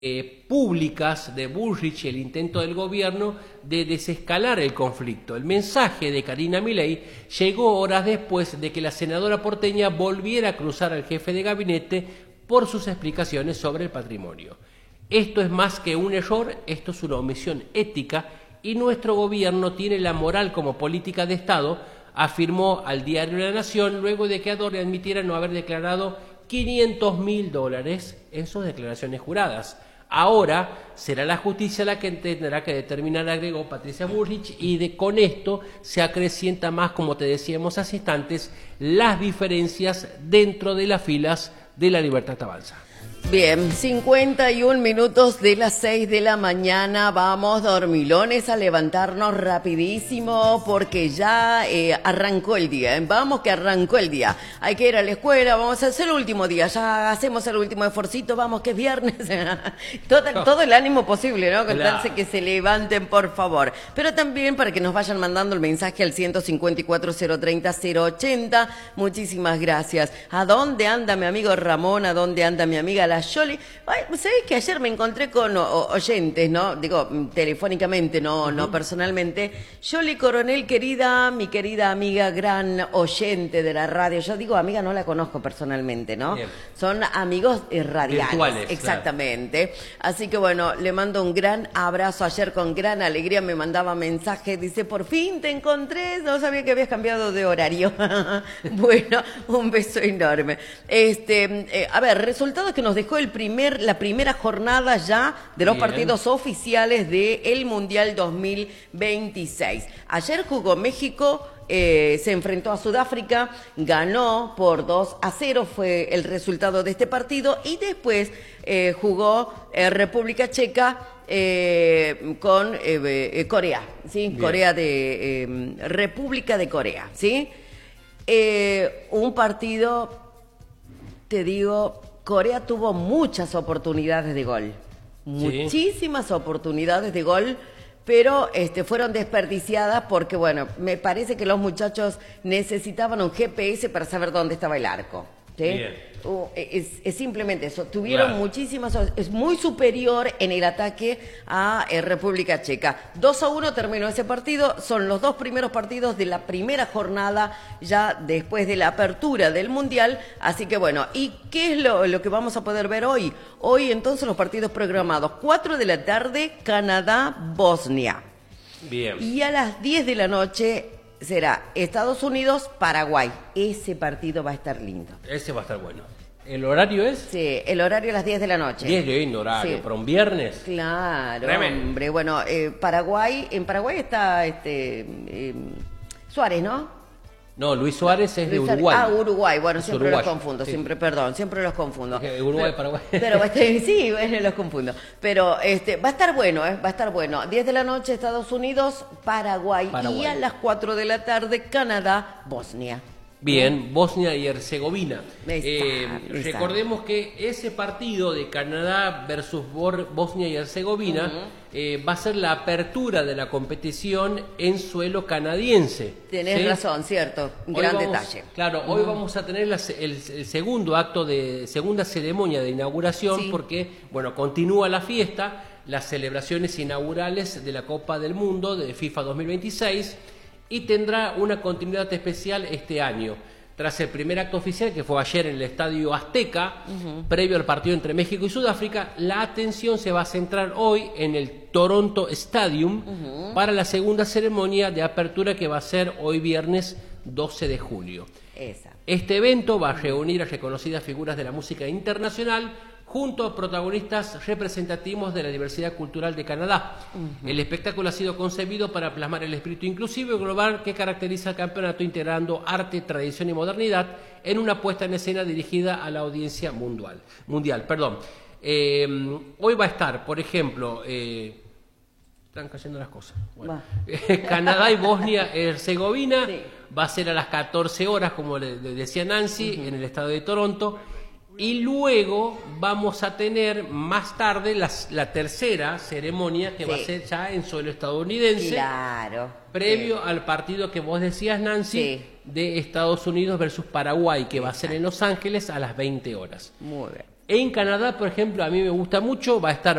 públicas de Bullrich y el intento del gobierno de desescalar el conflicto. El mensaje de Karina Milei llegó horas después de que la senadora porteña volviera a cruzar al jefe de gabinete por sus explicaciones sobre el patrimonio. Esto es más que un error, esto es una omisión ética y nuestro gobierno tiene la moral como política de Estado, afirmó al diario La Nación luego de que Adorni admitiera no haber declarado $500.000 en sus declaraciones juradas. Ahora será la justicia la que tendrá que determinar, agregó Patricia Bullrich, y con esto se acrecienta más, como te decíamos hace instantes, las diferencias dentro de las filas de La Libertad Avanza. Bien, 51 minutos de las 6 de la mañana. Vamos, dormilones, a levantarnos rapidísimo porque ya arrancó el día. Vamos que arrancó el día. Hay que ir a la escuela, vamos a hacer el último día. Ya hacemos el último esforcito, vamos que es viernes. todo el ánimo posible, ¿no? Contarse que se levanten, por favor. Pero también para que nos vayan mandando el mensaje al 154-030-080. Muchísimas gracias. ¿A dónde anda mi amigo Ramón? ¿A dónde anda mi amiga la Yoli? ¿Sabés que ayer me encontré con oyentes, no? Digo, telefónicamente, no personalmente. Yoli Coronel, mi querida amiga, gran oyente de la radio. Yo digo amiga, no la conozco personalmente, ¿no? Bien. Son amigos radiales. Virtuales, exactamente. Claro. Así que bueno, le mando un gran abrazo. Ayer con gran alegría me mandaba mensaje. Dice, por fin te encontré. No sabía que habías cambiado de horario. Bueno, un beso enorme. A ver, resultados que nos dejó la primera jornada ya de los partidos oficiales del Mundial 2026. Ayer jugó México, se enfrentó a Sudáfrica, ganó por 2-0, fue el resultado de este partido, y después jugó República Checa con Corea, ¿sí? Bien. Corea de República de Corea, ¿sí? Un partido, te digo, Corea tuvo muchas oportunidades de gol, muchísimas oportunidades de gol, pero fueron desperdiciadas porque, bueno, me parece que los muchachos necesitaban un GPS para saber dónde estaba el arco, ¿sí? Bien. Es simplemente eso. Tuvieron muchísimas, es muy superior en el ataque a República Checa. 2-1 terminó ese partido. Son los dos primeros partidos de la primera jornada ya después de la apertura del Mundial. Así que bueno, ¿y qué es lo que vamos a poder ver hoy? Hoy entonces los partidos programados. 4 de la tarde, Canadá-Bosnia. Bien. Y a las 10 de la noche será Estados Unidos-Paraguay. Ese partido va a estar lindo. Ese va a estar bueno. ¿El horario es? Sí, el horario a las 10 de la noche. 10 de hoy, horario, sí. ¿Para un viernes? Claro, hombre. Bueno, Paraguay, en Paraguay está Suárez, ¿no? No, Luis Suárez es de Uruguay. Uruguay. Bueno, siempre los confundo, sí. Siempre los confundo. Uruguay, Paraguay. Pero sí, los confundo. Pero va a estar bueno, va a estar bueno. 10 de la noche, Estados Unidos, Paraguay. Y a las 4 de la tarde, Canadá, Bosnia. Bien, Bosnia y Herzegovina. Recordemos que ese partido de Canadá versus Bosnia y Herzegovina va a ser la apertura de la competición en suelo canadiense. Tenés razón, cierto, gran detalle. Claro, hoy vamos a tener el segundo acto de segunda ceremonia de inauguración porque, bueno, continúa la fiesta, las celebraciones inaugurales de la Copa del Mundo de FIFA 2026. Y tendrá una continuidad especial este año. Tras el primer acto oficial, que fue ayer en el Estadio Azteca, previo al partido entre México y Sudáfrica, la atención se va a centrar hoy en el Toronto Stadium para la segunda ceremonia de apertura que va a ser hoy viernes 12 de julio. Este evento va a reunir a reconocidas figuras de la música internacional junto a protagonistas representativos de la diversidad cultural de Canadá. El espectáculo ha sido concebido para plasmar el espíritu inclusivo y global que caracteriza al campeonato, integrando arte, tradición y modernidad en una puesta en escena dirigida a la audiencia mundial. Hoy va a estar, por ejemplo, están cayendo las cosas. Bueno. Canadá y Bosnia-Herzegovina va a ser a las 14 horas, como le decía Nancy, en el estado de Toronto. Y luego vamos a tener más tarde la tercera ceremonia que va a ser ya en suelo estadounidense. Claro. Previo al partido que vos decías, Nancy, de Estados Unidos versus Paraguay, que va a ser en Los Ángeles a las 20 horas. Muy bien. En Canadá, por ejemplo, a mí me gusta mucho, va a estar